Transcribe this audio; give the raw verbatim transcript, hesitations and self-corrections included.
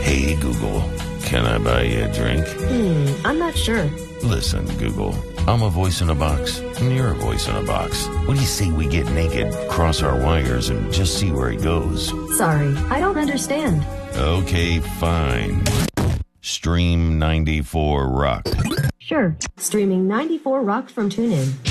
Hey, Google, can I buy you a drink? Hmm, I'm not sure. Listen, Google, I'm a voice in a box, and you're a voice in a box. What do you say we get naked, cross our wires, and just see where it goes? Sorry, I don't understand. Okay, fine. Stream ninety-four Rock. Sure, streaming ninety-four Rock from TuneIn.